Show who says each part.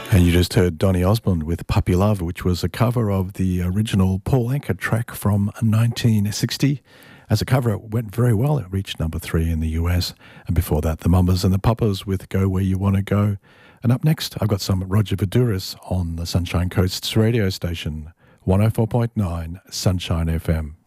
Speaker 1: And you just heard Donny Osmond with Puppy Love, which was a cover of the original Paul Anka track from 1960. As a cover, it went very well. It reached number 3 in the US. And before that, the Mamas and the Papas with Go Where You Want to Go. And up next, I've got some Roger Voudouris on the Sunshine Coast's radio station, 104.9 Sunshine FM.